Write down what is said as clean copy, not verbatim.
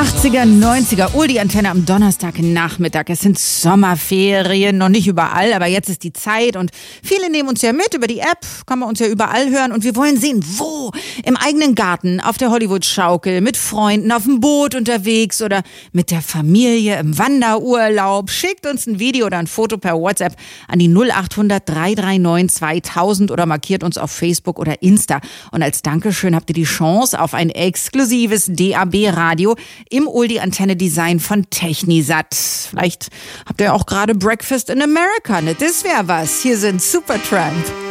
80er, 90er, Oldie-Antenne am Donnerstagnachmittag. Es sind Sommerferien, noch nicht überall, aber jetzt ist die Zeit und viele nehmen uns ja mit über die App, kann man uns ja überall hören und wir wollen sehen, wo? Im eigenen Garten, auf der Hollywood-Schaukel, mit Freunden, auf dem Boot unterwegs oder mit der Familie im Wanderurlaub. Schickt uns ein Video oder ein Foto per WhatsApp an die 0800 339 2000 oder markiert uns auf Facebook oder Insta. Und als Dankeschön habt ihr die Chance auf ein exklusives DAB-Radio im Oldie-Antenne-Design von Technisat. Vielleicht habt ihr auch gerade Breakfast in America, ne? Das wäre was. Hier sind Supertramp.